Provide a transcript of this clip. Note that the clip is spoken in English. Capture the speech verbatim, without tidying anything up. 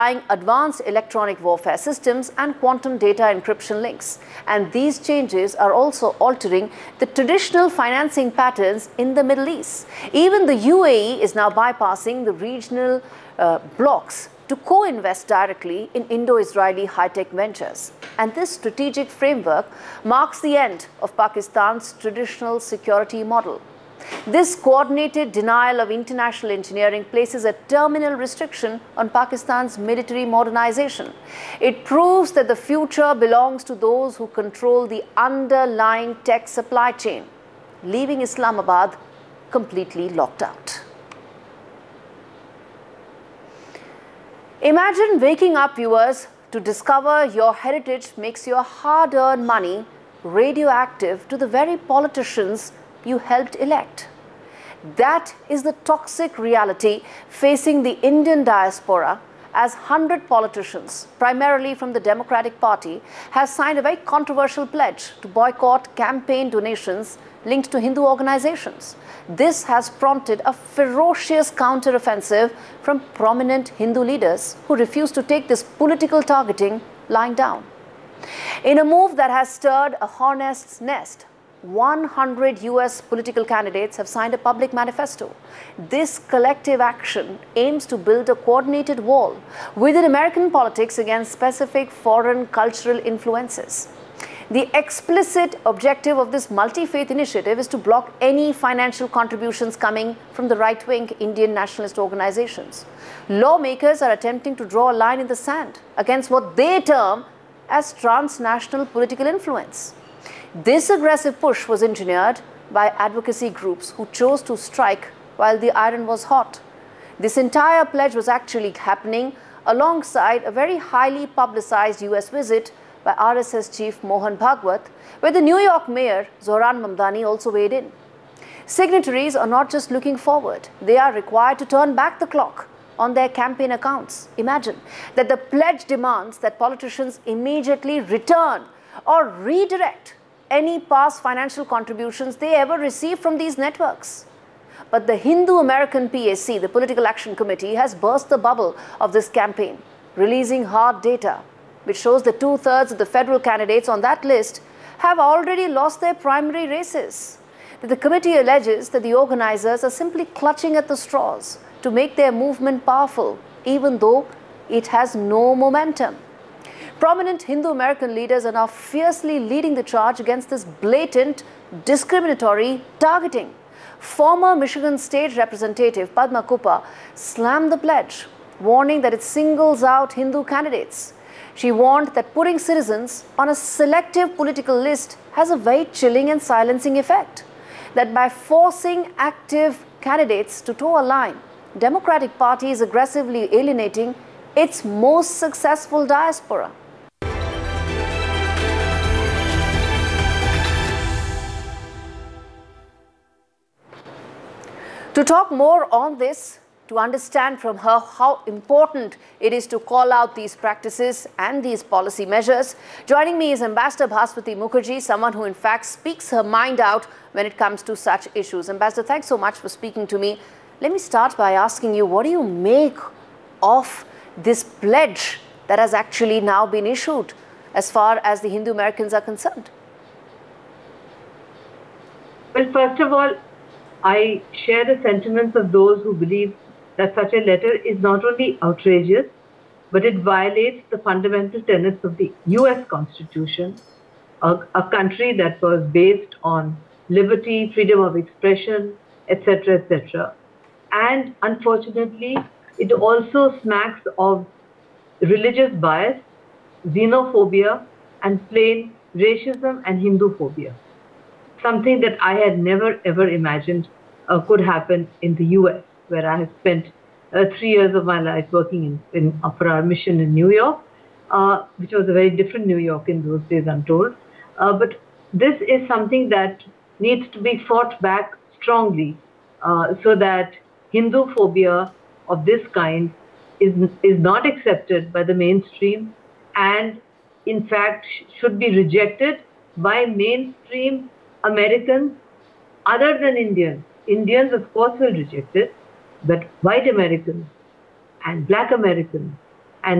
advanced electronic warfare systems and quantum data encryption links. And these changes are also altering the traditional financing patterns in the Middle East. Even the U A E is now bypassing the regional uh, blocs to co-invest directly in Indo-Israeli high-tech ventures. And this strategic framework marks the end of Pakistan's traditional security model. This coordinated denial of international engineering places a terminal restriction on Pakistan's military modernization. It proves that the future belongs to those who control the underlying tech supply chain, leaving Islamabad completely locked out. Imagine waking up, viewers, to discover your heritage makes your hard-earned money radioactive to the very politicians you helped elect. That is the toxic reality facing the Indian diaspora, as one hundred politicians, primarily from the Democratic Party, have signed a very controversial pledge to boycott campaign donations linked to Hindu organizations. This has prompted a ferocious counter-offensive from prominent Hindu leaders who refuse to take this political targeting lying down. In a move that has stirred a hornet's nest, one hundred U S political candidates have signed a public manifesto. This collective action aims to build a coordinated wall within American politics against specific foreign cultural influences. The explicit objective of this multi-faith initiative is to block any financial contributions coming from the right-wing Indian nationalist organizations. Lawmakers are attempting to draw a line in the sand against what they term as transnational political influence. This aggressive push was engineered by advocacy groups who chose to strike while the iron was hot. This entire pledge was actually happening alongside a very highly publicized U S visit by R S S chief Mohan Bhagwat, where the New York mayor Zohran Mamdani also weighed in. Signatories are not just looking forward, they are required to turn back the clock on their campaign accounts. Imagine that the pledge demands that politicians immediately return or redirect any past financial contributions they ever received from these networks. But the Hindu American P A C, the Political Action Committee, has burst the bubble of this campaign, releasing hard data, which shows that two-thirds of the federal candidates on that list have already lost their primary races. The committee alleges that the organizers are simply clutching at the straws to make their movement powerful, even though it has no momentum. Prominent Hindu American leaders are now fiercely leading the charge against this blatant, discriminatory targeting. Former Michigan State Representative Padma Kuppa slammed the pledge, warning that it singles out Hindu candidates. She warned that putting citizens on a selective political list has a very chilling and silencing effect. That by forcing active candidates to toe a line, Democratic Party is aggressively alienating its most successful diaspora. To talk more on this, to understand from her how important it is to call out these practices and these policy measures, joining me is Ambassador Bhaswati Mukherjee, someone who in fact speaks her mind out when it comes to such issues. Ambassador, thanks so much for speaking to me. Let me start by asking you, what do you make of this pledge that has actually now been issued as far as the Hindu Americans are concerned? Well, first of all, I share the sentiments of those who believe that such a letter is not only outrageous, but it violates the fundamental tenets of the U S Constitution, a, a country that was based on liberty, freedom of expression, et cetera, et cetera. And unfortunately, it also smacks of religious bias, xenophobia, and plain racism and Hinduphobia. Something that I had never ever imagined uh, could happen in the U S, where I have spent uh, three years of my life working in, in, uh, for our mission in New York, uh, which was a very different New York in those days, I'm told. Uh, but this is something that needs to be fought back strongly uh, so that Hinduphobia of this kind is, is not accepted by the mainstream and, in fact, sh should be rejected by mainstream Americans other than Indians. Indians, of course, will reject it, but white Americans and black Americans